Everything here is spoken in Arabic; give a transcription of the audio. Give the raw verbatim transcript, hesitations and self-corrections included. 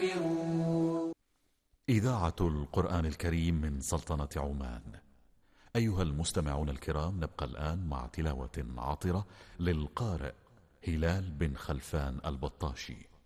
إذاعة القرآن الكريم من سلطنة عمان. أيها المستمعون الكرام، نبقى الآن مع تلاوة عطرة للقارئ هلال بن خلفان البطاشي.